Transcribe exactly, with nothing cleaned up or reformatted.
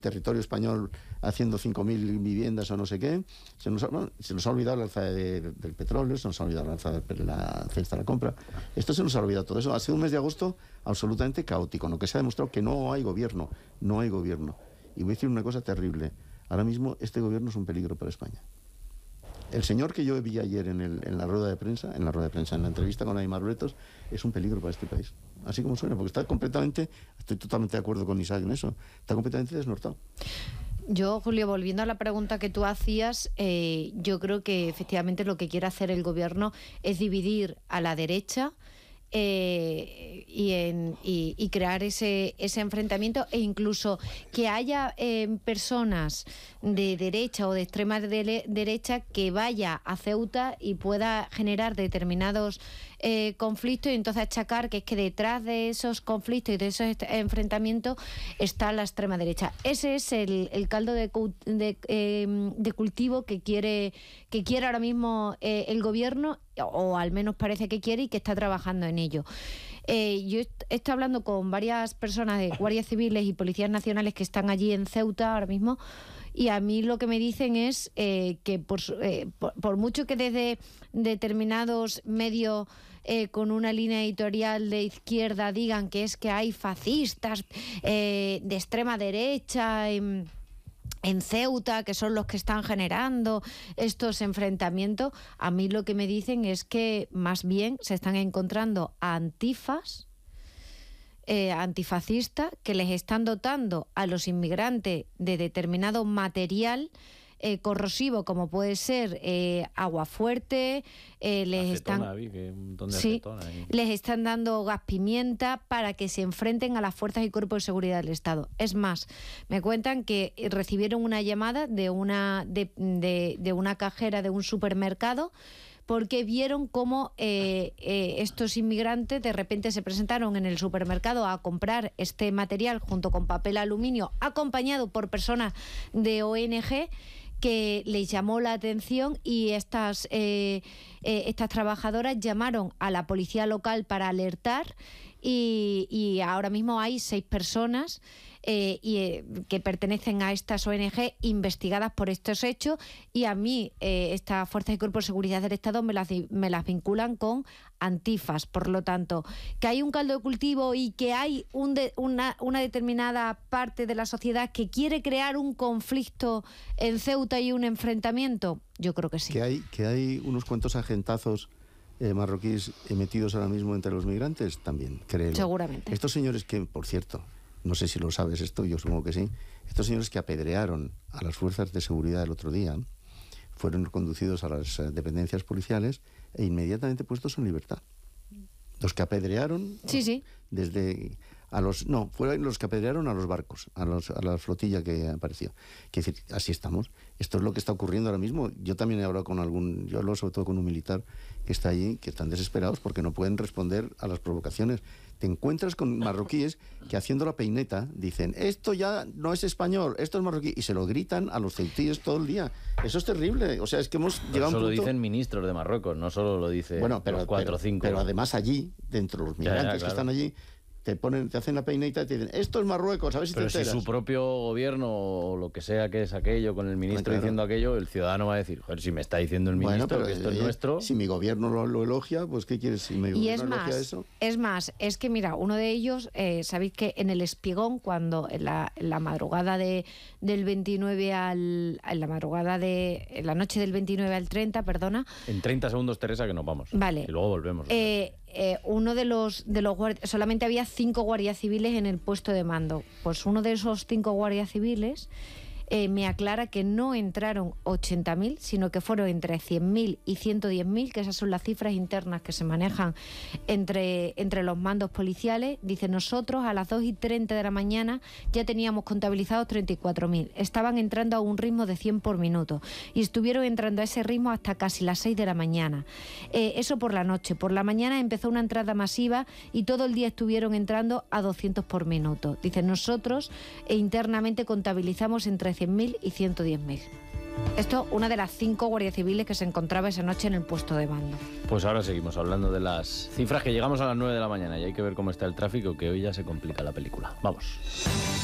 territorio español haciendo cinco mil viviendas o no sé qué. Se nos ha, bueno, se nos ha olvidado la alza de, de, del petróleo, se nos ha olvidado la alza de la cesta de la compra. Esto se nos ha olvidado todo eso. Ha sido un mes de agosto absolutamente caótico, en lo que se ha demostrado que no hay gobierno, no hay gobierno. Y voy a decir una cosa terrible. Ahora mismo este gobierno es un peligro para España. El señor que yo vi ayer en, el, en la rueda de prensa, en la rueda de prensa, en la entrevista con Aymar Bretos, es un peligro para este país. Así como suena, porque está completamente, estoy totalmente de acuerdo con Isaac en eso, está completamente desnortado. Yo, Julio, volviendo a la pregunta que tú hacías, eh, yo creo que efectivamente lo que quiere hacer el gobierno es dividir a la derecha eh, y, en, y, y crear ese, ese enfrentamiento, e incluso que haya eh, personas de derecha o de extrema de derecha que vaya a Ceuta y pueda generar determinados eh, conflictos, y entonces achacar que es que detrás de esos conflictos y de esos enfrentamientos está la extrema derecha. Ese es el, el caldo de, de, eh, de cultivo que quiere, que quiere ahora mismo eh, el gobierno, o al menos parece que quiere, y que está trabajando en ello. Eh, yo estoy hablando con varias personas de guardias civiles y policías nacionales que están allí en Ceuta ahora mismo, y a mí lo que me dicen es eh, que por, eh, por, por mucho que desde determinados medios eh, con una línea editorial de izquierda digan que es que hay fascistas eh, de extrema derecha en, en Ceuta, que son los que están generando estos enfrentamientos, a mí lo que me dicen es que más bien se están encontrando a antifas, Eh, antifascistas, que les están dotando a los inmigrantes de determinado material eh, corrosivo, como puede ser eh, agua fuerte, eh, les acetona, están vi que un montón de sí, acetona ahí. les están dando gas pimienta para que se enfrenten a las fuerzas y cuerpos de seguridad del Estado. Es más, me cuentan que recibieron una llamada de una de, de, de una cajera de un supermercado, porque vieron cómo eh, eh, estos inmigrantes de repente se presentaron en el supermercado a comprar este material junto con papel aluminio, acompañado por personas de O N G, que les llamó la atención, y estas, eh, eh, estas trabajadoras llamaron a la policía local para alertar, y, y ahora mismo hay seis personas eh, y, eh, que pertenecen a estas O N G investigadas por estos hechos, y a mí eh, estas fuerzas y cuerpos de seguridad del Estado me las, me las vinculan con antifas. Por lo tanto, que hay un caldo de cultivo y que hay un de, una, una determinada parte de la sociedad que quiere crear un conflicto en Ceuta y un enfrentamiento, yo creo que sí. Que hay, que hay unos cuantos agentazos eh, marroquíes metidos ahora mismo entre los migrantes, también, créelo. Seguramente. Estos señores que, por cierto, no sé si lo sabes esto, yo supongo que sí, estos señores que apedrearon a las fuerzas de seguridad el otro día, fueron conducidos a las uh, dependencias policiales e inmediatamente puestos en libertad. Los que apedrearon... Sí, sí. Desde... A los, no, fueron los que apedrearon a los barcos, a, los, a la flotilla que apareció. Quiero decir, así estamos. Esto es lo que está ocurriendo ahora mismo. Yo también he hablado con algún, yo hablo sobre todo con un militar que está allí, que están desesperados porque no pueden responder a las provocaciones. Te encuentras con marroquíes que, haciendo la peineta, dicen, esto ya no es español, esto es marroquí, y se lo gritan a los ceutíes todo el día. Eso es terrible. O sea, es que hemos Pero llegado a un eso punto... lo dicen ministros de Marruecos, no solo lo dicen bueno, pero, los cuatro o cinco. Pero además allí, dentro de los migrantes ya, ya, claro. que están allí, te ponen, te hacen la peineta y te dicen, esto es Marruecos, a ver si pero te enteras. Si su propio gobierno o lo que sea que es aquello, con el ministro claro. diciendo aquello, el ciudadano va a decir, joder, si me está diciendo el ministro bueno, pero, que esto eh, es nuestro... Si mi gobierno lo, lo elogia, pues ¿qué quieres? Si mi y gobierno es elogia más, eso... es más, es que mira, uno de ellos, eh, sabéis que en el Espigón, cuando en la, en la madrugada de, del veintinueve al... en la madrugada de... en la noche del veintinueve al treinta, perdona... En treinta segundos, Teresa, que nos vamos. Vale. Y luego volvemos. Eh... Eh, uno de los de los guardias, solamente había cinco guardias civiles en el puesto de mando. Pues uno de esos cinco guardias civiles eh, me aclara que no entraron ochenta mil, sino que fueron entre cien mil y ciento diez mil, que esas son las cifras internas que se manejan entre, entre los mandos policiales. Dice, nosotros a las dos y treinta de la mañana ya teníamos contabilizados treinta y cuatro mil. Estaban entrando a un ritmo de cien por minuto y estuvieron entrando a ese ritmo hasta casi las seis de la mañana. Eh, eso por la noche. Por la mañana empezó una entrada masiva y todo el día estuvieron entrando a doscientos por minuto. Dice, nosotros eh, internamente contabilizamos entre cien mil y ciento diez mil. Esto, una de las cinco guardias civiles que se encontraba esa noche en el puesto de mando. Pues ahora seguimos hablando de las cifras, que llegamos a las nueve de la mañana y hay que ver cómo está el tráfico, que hoy ya se complica la película. Vamos.